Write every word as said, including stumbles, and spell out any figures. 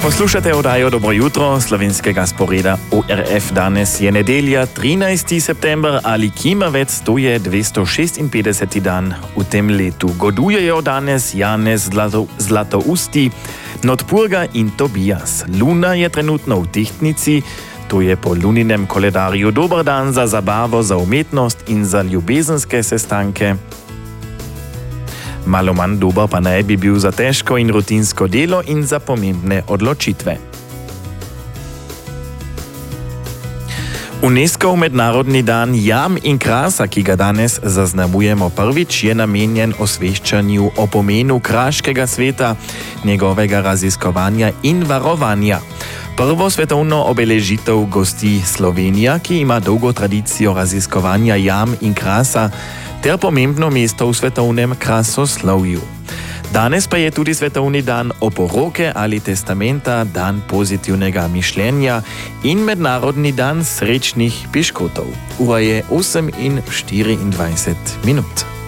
Poslušate oddajo Dobro jutro slovenskega sporeda O R F. Danes je nedelja, trinajsti september ali kimavec, to je dvesto šestinpetdeseti dan v tem letu. Godujejo danes Janez Zlato, Zlatousti, Notpurga in Tobias. Luna je trenutno v tehtnici, to je po luninem koledarju dober dan za zabavo, za umetnost in za ljubezenske sestanke. Malo manj dober pa naj bi bil za težko in rutinsko delo in za pomembne odločitve. UNESCOV mednarodni dan jam in krasa, ki ga danes zaznamujemo prvič, je namenjen osveščanju o pomenu kraškega sveta, njegovega raziskovanja in varovanja. Prvo svetovno obeležitev gosti Slovenija, ki ima dolgo tradicijo raziskovanja jam in krasa, ter pomembno mesto v svetovnem krasoslovju. Danes pa je tudi svetovni dan oporoke ali testamenta, dan pozitivnega mišljenja in mednarodni dan srečnih piškotov. Ura je osem in štiriindvajset minut.